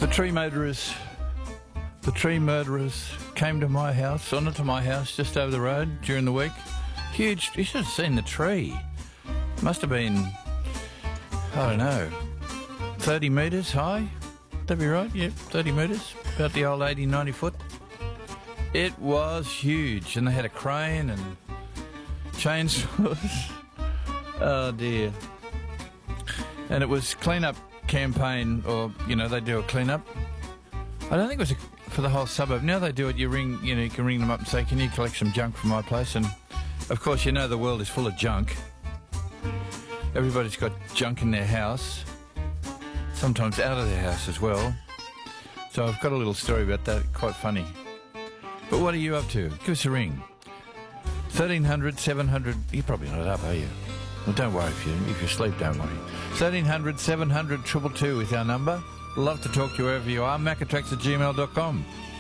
The tree murderers came to my house, onto my house just over the road during the week. Huge. You should have seen the tree. Must have been, I don't know, 30 metres high. That'd be right, yeah, 30 metres. About the old 80, 90 foot. It was huge, and they had a crane and chainsaws. Oh dear. And it was clean-up campaign, or, you know, they do a clean-up. I don't think it was for the whole suburb. Now they do it, you can ring them up and say, can you collect some junk from my place? And, of course, you know the world is full of junk. Everybody's got junk in their house, sometimes out of their house as well. So I've got a little story about that, quite funny. But what are you up to? Give us a ring. 1300 700... You're probably not up, are you? Well, don't worry if you sleep, don't worry. 1300 700 222 is our number. Love to talk to you wherever you are. Macatrax@gmail.com.